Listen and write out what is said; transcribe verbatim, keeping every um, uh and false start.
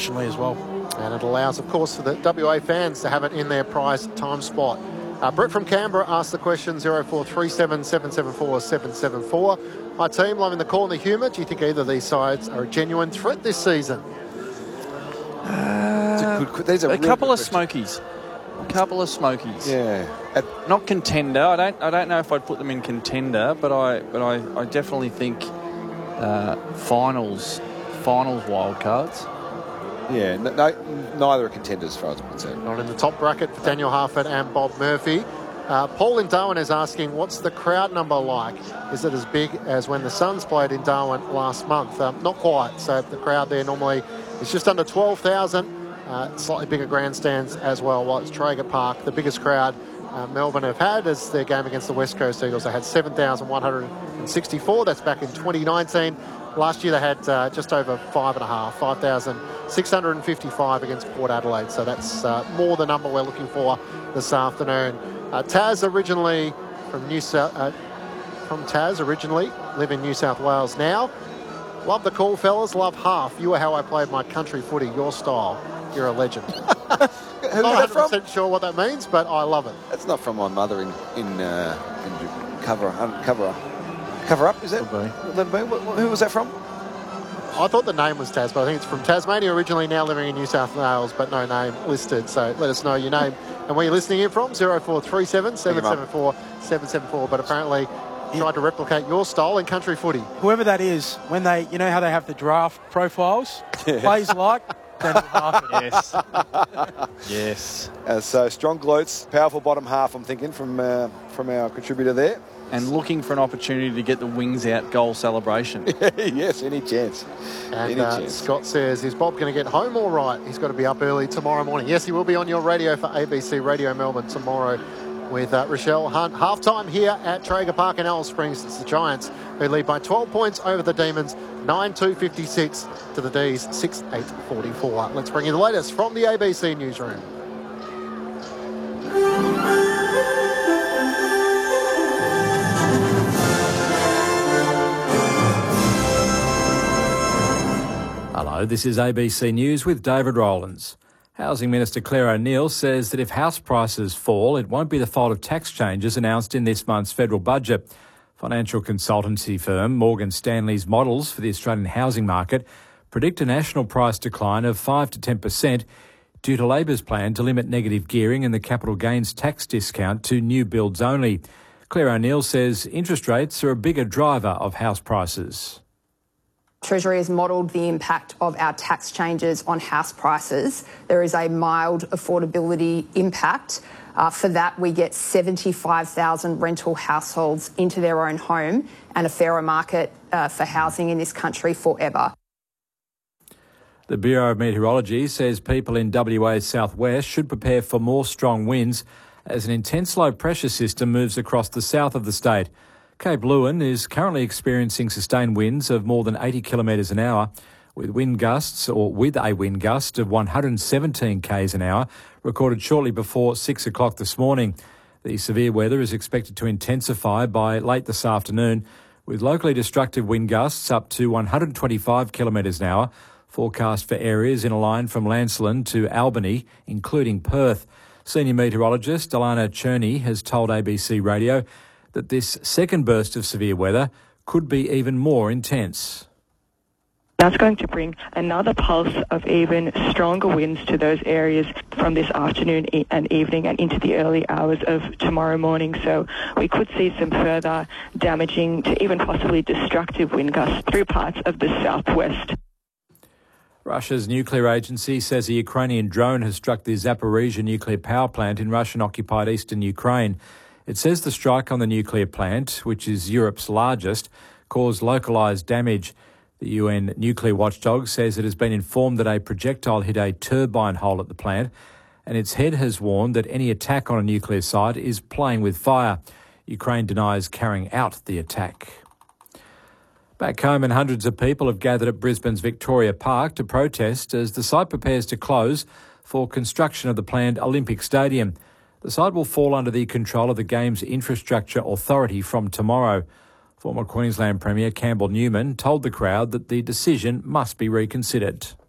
efficiently as well. And it allows, of course, for the W A fans to have it in their prize time spot. Uh, Brett from Canberra asked the question, zero four three seven, seven seven four, seven seven four. Hi team, loving the call and the humour. Do you think either of these sides are a genuine threat this season? Uh, a, good, a, a couple of Smokies. A couple of Smokies. Yeah. At, Not contender. I don't I don't know if I'd put them in contender, but I but I, I definitely think uh, finals finals wildcards. Yeah, no, no, neither are contenders as far as I'm concerned. Not in the top bracket for Daniel Harford and Bob Murphy. Uh, Paul in Darwin is asking, what's the crowd number like? Is it as big as when the Suns played in Darwin last month? Um, not quite. So the crowd there normally is just under twelve thousand. Uh, slightly bigger grandstands as well. While it's Traeger Park, the biggest crowd uh, Melbourne have had is their game against the West Coast Eagles. They had seven thousand one hundred sixty-four. That's back in twenty nineteen. Last year they had uh, just over five and a half, five thousand six hundred fifty-five against Port Adelaide. So that's uh, more the number we're looking for this afternoon. Uh, Taz originally from New South, uh, from Taz originally, live in New South Wales now. Love the call, fellas. Love half. You are how I played my country footy. Your style. You're a legend. Who's Not that one hundred percent from? sure what that means, but I love it. That's not from my mother in in, uh, in cover um, cover up. Cover up, is that? Who was that from? I thought the name was Taz, but I think it's from Tasmania originally, now living in New South Wales, but no name listed. So let us know your name and where you're listening in from, zero four three seven, seven seven four, seven seven four. But apparently tried to replicate your style in country footy. Whoever that is, when they, you know how they have the draft profiles, yeah. Plays like Daniel Harford. Yes. Yes. Uh, so strong glutes, powerful bottom half, I'm thinking, from uh, from our contributor there. And looking for an opportunity to get the wings out goal celebration. Yes, any chance. And any uh, chance. Scott says, is Bob going to get home all right? He's got to be up early tomorrow morning. Yes, he will be on your radio for A B C Radio Melbourne tomorrow with uh, Rochelle Hunt. Half-time here at Traeger Park in Alice Springs. It's the Giants who lead by twelve points over the Demons, nine two fifty-six to the D's, six eight forty-four. Let's bring you the latest from the A B C newsroom. Hello, this is A B C News with David Rowlands. Housing Minister Claire O'Neil says that if house prices fall, it won't be the fault of tax changes announced in this month's federal budget. Financial consultancy firm Morgan Stanley's models for the Australian housing market predict a national price decline of five to ten percent due to Labor's plan to limit negative gearing and the capital gains tax discount to new builds only. Claire O'Neil says interest rates are a bigger driver of house prices. Treasury has modelled the impact of our tax changes on house prices. There is a mild affordability impact. Uh, for that, we get seventy-five thousand rental households into their own home and a fairer market uh, for housing in this country forever. The Bureau of Meteorology says people in W A's southwest should prepare for more strong winds as an intense low pressure system moves across the south of the state. Cape Leeuwin is currently experiencing sustained winds of more than eighty kilometres an hour, with wind gusts, or with a wind gust of one hundred seventeen k's an hour, recorded shortly before six o'clock this morning. The severe weather is expected to intensify by late this afternoon, with locally destructive wind gusts up to one hundred twenty-five kilometres an hour, forecast for areas in a line from Lancelin to Albany, including Perth. Senior meteorologist Alana Cherney has told A B C Radio that this second burst of severe weather could be even more intense. That's going to bring another pulse of even stronger winds to those areas from this afternoon and evening and into the early hours of tomorrow morning. So we could see some further damaging to even possibly destructive wind gusts through parts of the southwest. Russia's nuclear agency says a Ukrainian drone has struck the Zaporizhzhia nuclear power plant in Russian-occupied eastern Ukraine. It says the strike on the nuclear plant, which is Europe's largest, caused localised damage. The U N nuclear watchdog says it has been informed that a projectile hit a turbine hole at the plant, and its head has warned that any attack on a nuclear site is playing with fire. Ukraine denies carrying out the attack. Back home, and hundreds of people have gathered at Brisbane's Victoria Park to protest as the site prepares to close for construction of the planned Olympic Stadium. The site will fall under the control of the Games Infrastructure Authority from tomorrow. Former Queensland Premier Campbell Newman told the crowd that the decision must be reconsidered.